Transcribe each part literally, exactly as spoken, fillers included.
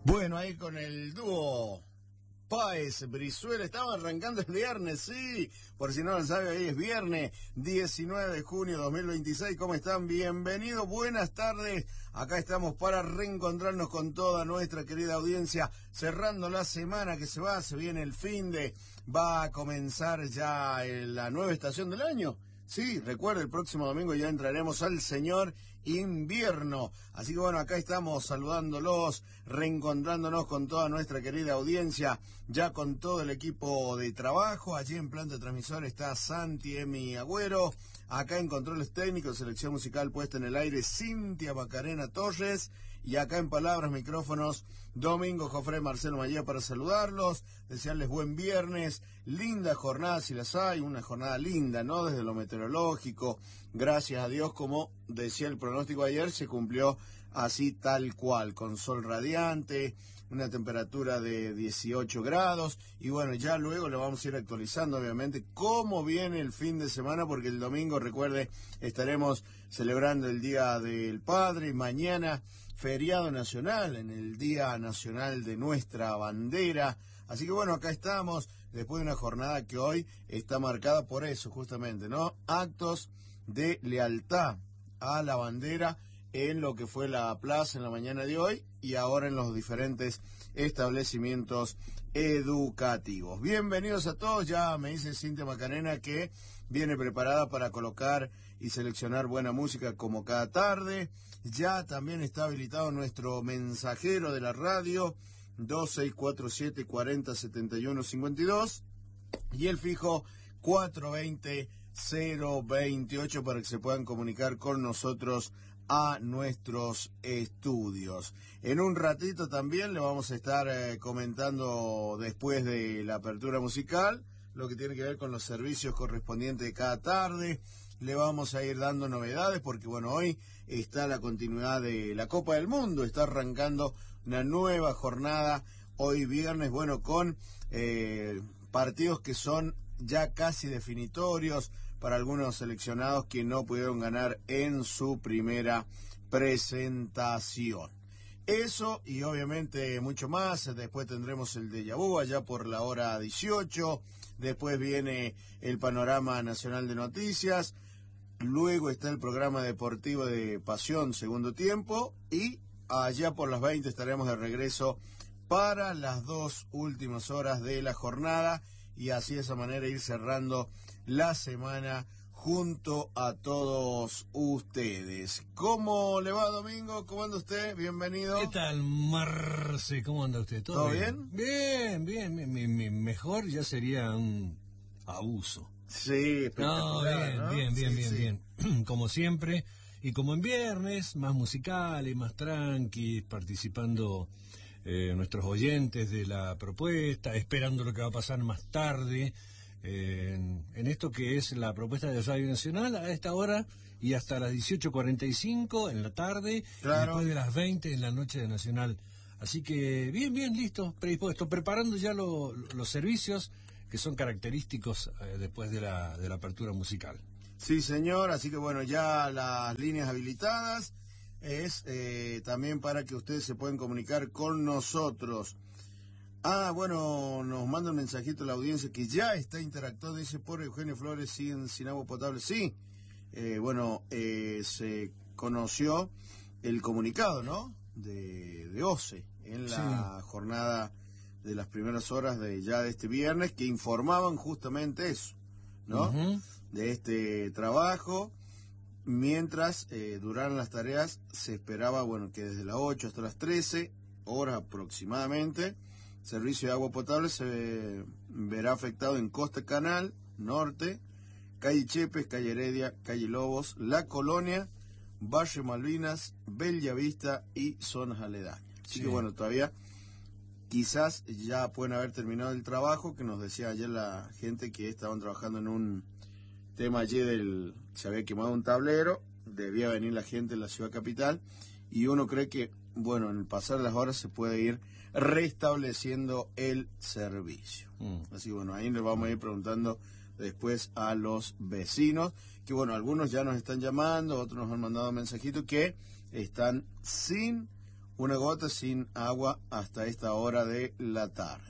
Bueno, ahí con el dúo Páez Brizuela, estaba arrancando el viernes, sí, por si no lo sabe, hoy es viernes diecinueve de junio de dos mil veintiséis, ¿cómo están? Bienvenidos, buenas tardes, acá estamos para reencontrarnos con toda nuestra querida audiencia, cerrando la semana que se va, se viene el fin de, va a comenzar ya la nueva estación del año. Sí, recuerde, el próximo domingo ya entraremos al señor invierno. Así que bueno, acá estamos saludándolos, reencontrándonos con toda nuestra querida audiencia, ya con todo el equipo de trabajo. Allí en planta de transmisor está Santi Emi Agüero. Acá en controles técnicos, selección musical puesta en el aire, Cintia Macarena Torres. Y acá en palabras, micrófonos, Domingo Jofré, Marcelo Mayía para saludarlos, desearles buen viernes, linda jornada si las hay, una jornada linda, ¿no? Desde lo meteorológico, gracias a Dios, como decía el pronóstico ayer, se cumplió así tal cual, con sol radiante, una temperatura de dieciocho grados, y bueno, ya luego le vamos a ir actualizando, obviamente, cómo viene el fin de semana, porque el domingo, recuerde, estaremos celebrando el Día del Padre, mañana feriado nacional, en el Día Nacional de nuestra bandera. Así que bueno, acá estamos, después de una jornada que hoy está marcada por eso, justamente, ¿no? Actos de lealtad a la bandera en lo que fue la plaza en la mañana de hoy y ahora en los diferentes establecimientos educativos. Bienvenidos a todos, ya me dice Cintia Macarena que viene preparada para colocar y seleccionar buena música como cada tarde. Ya también está habilitado nuestro mensajero de la radio, dos seis cuatro siete, cuatro cero, siete uno cinco dos, y el fijo cuatro dos cero, cero dos ocho para que se puedan comunicar con nosotros a nuestros estudios. En un ratito también le vamos a estar eh, comentando después de la apertura musical lo que tiene que ver con los servicios correspondientes de cada tarde. Le vamos a ir dando novedades porque, bueno, hoy está la continuidad de la Copa del Mundo, está arrancando una nueva jornada hoy viernes, bueno, con eh, partidos que son ya casi definitorios para algunos seleccionados que no pudieron ganar en su primera presentación. Eso y obviamente mucho más. Después tendremos el déjà vu allá por la hora dieciocho. Después viene el panorama nacional de noticias. Luego está el programa deportivo de Pasión segundo tiempo. Y allá por las veinte estaremos de regreso para las dos últimas horas de la jornada. Y así de esa manera ir cerrando la semana junto a todos ustedes. ¿Cómo le va, Domingo? ¿Cómo anda usted? Bienvenido. ¿Qué tal, Marce? ¿Cómo anda usted? ¿Todo, ¿Todo bien? Bien, bien, bien, bien, bien. Mejor ya sería un abuso. Sí, No, bien, ¿no? bien, bien, sí, bien, sí. bien. Como siempre, y como en viernes, más musical y más tranqui, participando eh, nuestros oyentes de la propuesta, esperando lo que va a pasar más tarde. Eh, en, en esto que es la propuesta de Radio Nacional a esta hora y hasta las dieciocho cuarenta y cinco en la tarde, Claro. Y después de las veinte en la noche de Nacional. Así que bien, bien, listo, predispuesto, preparando ya lo, los servicios que son característicos eh, después de la, de la apertura musical. Sí, señor, así que bueno, ya las líneas habilitadas es eh, también para que ustedes se puedan comunicar con nosotros. Ah, bueno, nos manda un mensajito a la audiencia que ya está interactuando, dice, por Eugenio Flores siguen sin agua potable. Sí, eh, bueno, eh, se conoció el comunicado, ¿no?, de, de O C E en la sí. jornada de las primeras horas de ya de este viernes, que informaban justamente eso, ¿no?, uh-huh. de este trabajo. Mientras eh, duraran las tareas, se esperaba, bueno, que desde las ocho hasta las trece horas aproximadamente, servicio de agua potable se verá afectado en Costa Canal, Norte, calle Chepes, calle Heredia, calle Lobos, La Colonia, Barrio Malvinas, Bellavista y zonas aledañas. Así sí. que bueno, todavía quizás ya pueden haber terminado el trabajo, que nos decía ayer la gente que estaban trabajando en un tema allí del, se había quemado un tablero, debía venir la gente en la ciudad capital, y uno cree que, bueno, en el pasar de las horas se puede ir restableciendo el servicio. Mm. Así que bueno, ahí le vamos a ir preguntando después a los vecinos, que bueno, algunos ya nos están llamando, otros nos han mandado mensajitos que están sin una gota sin agua hasta esta hora de la tarde.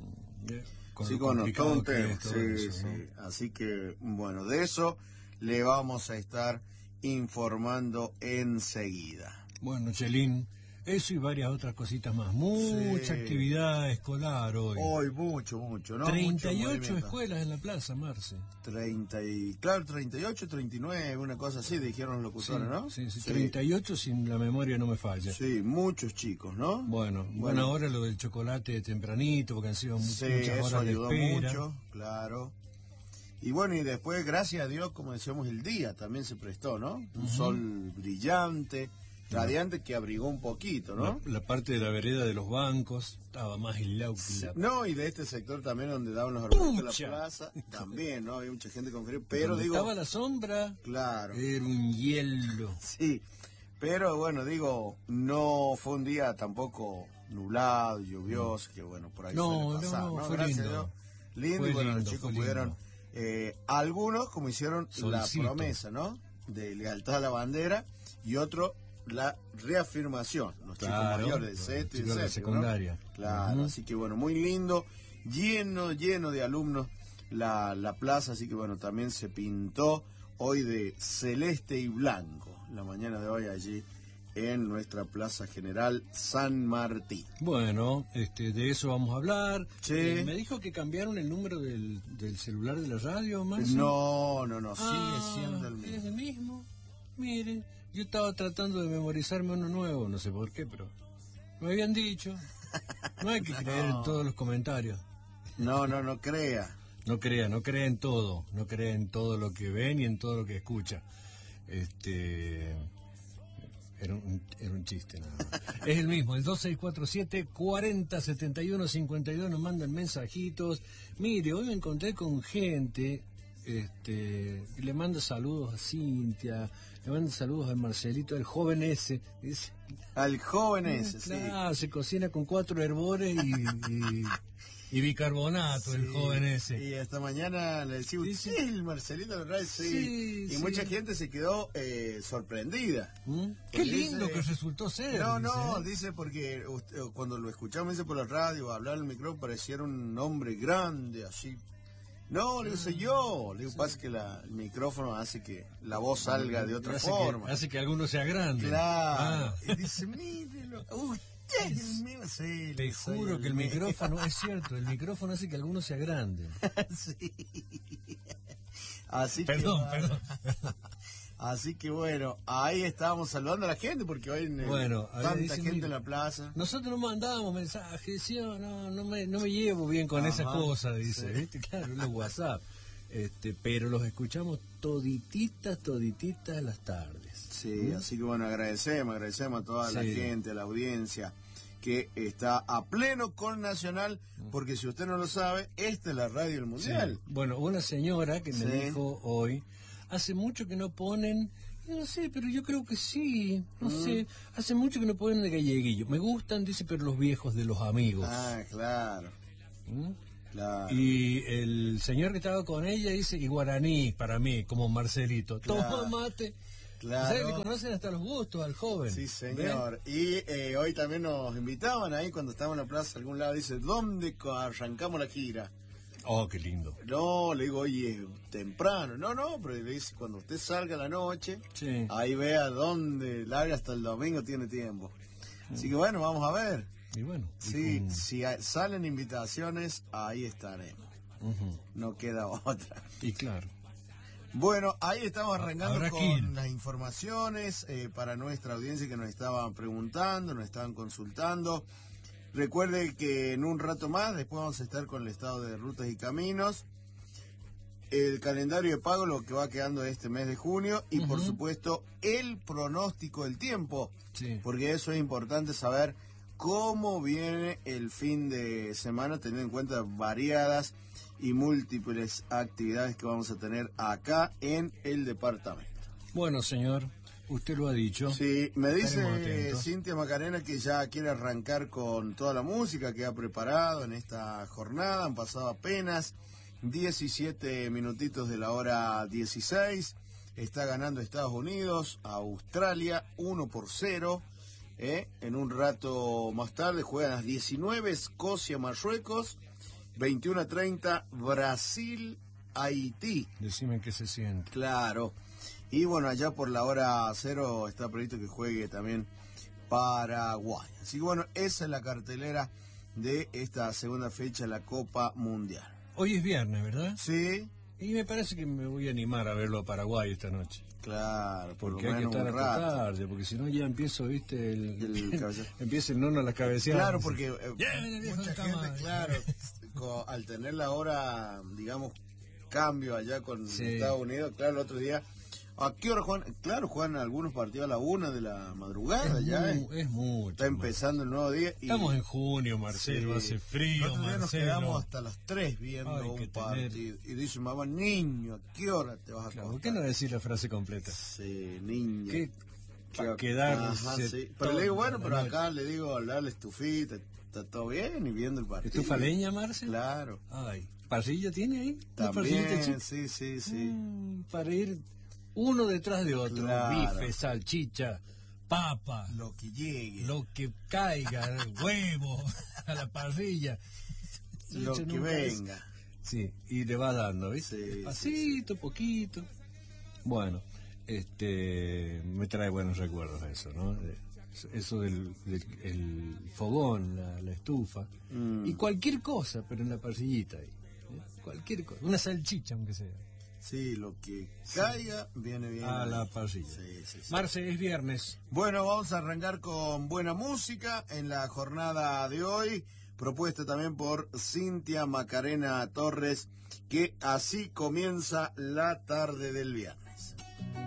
Con sí, bueno, todo un tema. Sí, eso, sí. ¿No? Así que, bueno, de eso le vamos a estar informando enseguida. Bueno, Chelín, eso y varias otras cositas más. Mucha sí. actividad escolar hoy. Hoy mucho, mucho, ¿no? treinta y ocho escuelas en la plaza, Marce. treinta y, claro, treinta y ocho, treinta y nueve, una cosa así, dijeron los locutores, sí, ¿no? Sí, sí, sí, treinta y ocho sin la memoria no me falla. Sí, muchos chicos, ¿no? Bueno, bueno, bueno ahora lo del chocolate tempranito, porque han sido sí, muchas eso horas ayudó de espera. mucho, claro. Y bueno, y después, gracias a Dios, como decíamos, el día también se prestó, ¿no? Un uh-huh. sol brillante, radiante, que abrigó un poquito, ¿no? La, la parte de la vereda de los bancos estaba más helado que sí, la... No, y de este sector también donde daban los arbolitos de la plaza, también, ¿no? Había mucha gente con frío, pero donde digo... estaba la sombra, claro. Era un hielo. Sí, pero bueno, digo, no fue un día tampoco nublado, lluvioso, que bueno, por ahí no, suele pasar, no, no, ¿no? fue Gracias lindo. a Dios. Lindo, fue y bueno, lindo, los chicos pudieron... Eh, algunos, como hicieron Solcito. La promesa, ¿no? De lealtad a la bandera, y otro, la reafirmación, los claro, chicos mayores del sexto y de séptimo, secundaria. ¿no? Claro, uh-huh. Así que bueno, muy lindo, lleno, lleno de alumnos la, la plaza, así que bueno, también se pintó hoy de celeste y blanco, la mañana de hoy allí en nuestra Plaza General San Martín. Bueno, este, de eso vamos a hablar. Sí. Eh, ¿Me dijo que cambiaron el número del, del celular de la radio, Maxi? No, no, no, ah, sigue siendo el mismo. ¿Es el mismo? Mire, yo estaba tratando de memorizarme uno nuevo, no sé por qué, pero me habían dicho. No hay que no. creer en todos los comentarios. No, no, no crea. No crea, no crea en todo, no crea en todo lo que ven y en todo lo que escucha. Este... Era un, era un chiste nada más. Es el mismo, el dos seis cuatro siete, cuarenta setenta y uno cincuenta y dos, nos mandan mensajitos. Mire, hoy me encontré con gente, este, le manda saludos a Cintia, le manda saludos al Marcelito, al joven ese. Dice, al joven ese, claro, sí. Se cocina con cuatro herbores y... y Y bicarbonato, sí, el joven ese. Y esta mañana le decimos, sí, sí, el Marcelito del Radio, sí. sí. Y sí. mucha gente se quedó eh, sorprendida. ¿Mm? Qué lindo dice, que resultó ser. No, dice, no, ¿eh? dice porque usted, cuando lo escuchamos dice por la radio, hablar el micrófono, pareciera un hombre grande, así. No, le dice yo. Le digo, sí. Pasa que la, el micrófono hace que la voz salga de otra hace forma. Que, hace que alguno sea grande. Claro. Ah. Y dice, mírelo. Uy, sí, te juro que el micrófono, es cierto, el micrófono hace que algunos se agranden. Sí. Así perdón, que, perdón. Así que bueno, ahí estábamos saludando a la gente porque hoy en el, bueno, tanta dice, gente mira, en la plaza. Nosotros no mandábamos mensajes, ¿sí? no, no, me, no me llevo bien con Ajá, esa cosa, dice, sí. ¿Viste? Claro, los WhatsApp. Este, pero los escuchamos todititas, todititas las tardes. Sí, ¿Mm? Así que bueno, agradecemos, agradecemos a toda sí. la gente, a la audiencia que está a pleno con Nacional, porque si usted no lo sabe, esta es la radio del Mundial. Sí. Bueno, una señora que me sí. dijo hoy, hace mucho que no ponen, no sé, pero yo creo que sí, no mm. sé, hace mucho que no ponen de galleguillo. Me gustan, dice, pero los viejos de los amigos. Ah, claro. ¿Mm? Claro. Y el señor que estaba con ella dice, y guaraní para mí, como Marcelito. Claro. Toma mate. Claro. O sea, le conocen hasta los gustos al joven. Sí, señor. ¿Ven? Y eh, hoy también nos invitaban ahí cuando estábamos en la plaza, algún lado, dice, ¿dónde arrancamos la gira? Oh, qué lindo. No, le digo, oye, temprano. No, no, pero le dice, cuando usted salga a la noche, sí. ahí vea dónde larga hasta el domingo tiene tiempo. Sí. Así que bueno, vamos a ver. Y bueno. Sí, y con... si hay, salen invitaciones, ahí estaremos. Uh-huh. No queda otra. Y claro. Bueno, ahí estamos arrancando Ahora con aquí. las informaciones eh, para nuestra audiencia que nos estaban preguntando, nos estaban consultando. Recuerde que en un rato más, después vamos a estar con el estado de rutas y caminos, el calendario de pago, lo que va quedando de este mes de junio, y uh-huh. por supuesto el pronóstico del tiempo, sí. porque eso es importante saber cómo viene el fin de semana, teniendo en cuenta variadas y múltiples actividades que vamos a tener acá en el departamento. Bueno, señor, usted lo ha dicho. Sí, me dice Cintia Macarena que ya quiere arrancar con toda la música que ha preparado en esta jornada. Han pasado apenas diecisiete minutitos de la hora dieciséis. Está ganando Estados Unidos a Australia uno por cero. ¿eh? En un rato más tarde juegan a las diecinueve Escocia, Marruecos, veintiuno a treinta Brasil, Haití. Decime qué se siente. Claro. Y bueno, allá por la hora cero está previsto que juegue también Paraguay. Así que bueno, esa es la cartelera de esta segunda fecha de la Copa Mundial. Hoy es viernes, ¿verdad? Sí. Y me parece que me voy a animar a verlo a Paraguay esta noche. Claro, por porque lo hay que menos estar un hasta rato. tarde, porque si no ya empiezo, viste, el, El cabeza- empieza el nono a la cabeceada. Claro, porque eh, Ya, viene el viejo mucha de cama. gente, claro, co- al tener la hora, digamos, cambio allá con Sí. Estados Unidos, claro, el otro día, ¿a qué hora juegan? Claro, juegan algunos partidos a la una de la madrugada, Es, ya mu- eh. es mucho. Está empezando el nuevo día. Y, Estamos en junio, Marcelo, sí, hace frío, el otro día nos Marcelo. quedamos hasta las tres viendo Hay que un tener- partido. Y dice mamá, niño, ¿a qué hora te vas a Claro, acostar? ¿por qué no decir la frase completa? Sí, niño. ¿Qué? ¿Qué- Para quedarse Ajá, sí. Pero toda le digo, bueno, la pero noche. acá le digo, hablarle estufita, está todo bien y viendo el partido. ¿Estufa leña, Marcelo? Claro. Ay, ¿parrilla tiene ahí? ¿Una También, parrillita chica? sí, sí, sí. Mm, para ir uno detrás de otro. Claro. Bife, salchicha, papa, Lo que llegue. lo que caiga, huevo, a la parrilla. Lo Eso que nunca es- venga. Sí, y le va dando, ¿viste? Sí, Despacito, poquito. Bueno, este me trae buenos recuerdos eso, ¿no? De- Eso del, del- el fogón, la, la estufa. Mm. Y cualquier cosa, pero en la parrillita ahí. ¿eh? Cualquier cosa. Una salchicha, aunque sea. Sí, lo que caiga viene bien. A ahí. la parrilla. Sí, sí, sí. Marce, es viernes. Bueno, vamos a arrancar con buena música en la jornada de hoy, propuesta también por Cintia Macarena Torres, que así comienza la tarde del viernes.